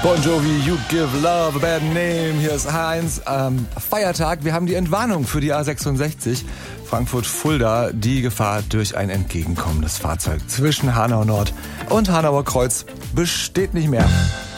Bon Jovi, You Give Love a Bad Name. Hier ist H1 Feiertag. Wir haben die Entwarnung für die A66 Frankfurt-Fulda. Die Gefahr durch ein entgegenkommendes Fahrzeug zwischen Hanau Nord und Hanauer Kreuz besteht nicht mehr.